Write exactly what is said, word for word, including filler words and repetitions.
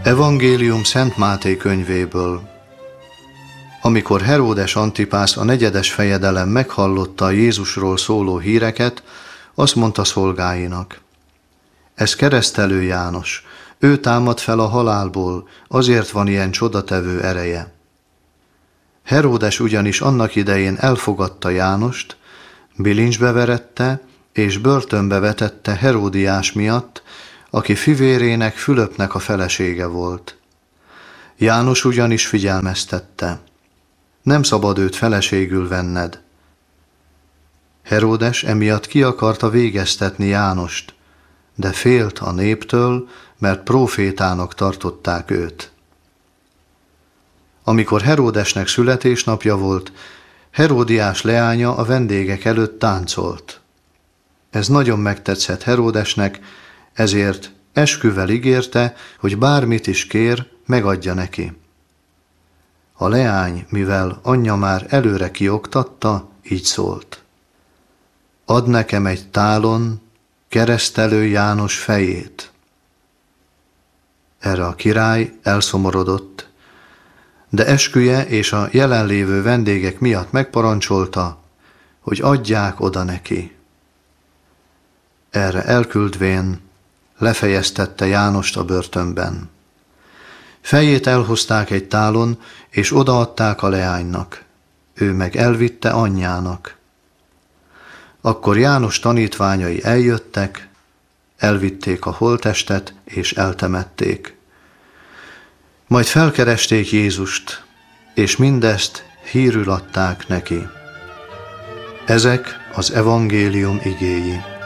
Evangélium Szent Máté könyvéből. Amikor Heródes Antipász a negyedes fejedelem meghallotta a Jézusról szóló híreket, azt mondta szolgáinak: ez keresztelő János, ő támad fel a halálból, azért van ilyen csodatevő ereje. Heródes ugyanis annak idején elfogadta Jánost, bilincsbe verette és börtönbe vetette Heródiás miatt, aki fivérének, Fülöpnek a felesége volt. János ugyanis figyelmeztette: nem szabad őt feleségül venned. Heródes emiatt ki akarta végeztetni Jánost, de félt a néptől, mert prófétának tartották őt. Amikor Heródesnek születésnapja volt, Heródiás leánya a vendégek előtt táncolt. Ez nagyon megtetszett Heródesnek, ezért esküvel ígérte, hogy bármit is kér, megadja neki. A leány, mivel anyja már előre kioktatta, így szólt: add nekem egy tálon keresztelő János fejét. Erre a király elszomorodott, de esküje és a jelenlévő vendégek miatt megparancsolta, hogy adják oda neki. Erre elküldvén lefejeztette Jánost a börtönben. Fejét elhozták egy tálon, és odaadták a leánynak, ő meg elvitte anyjának. Akkor János tanítványai eljöttek, elvitték a holttestet, és eltemették. Majd felkeresték Jézust, és mindezt hírül adták neki. Ezek az evangélium igéi.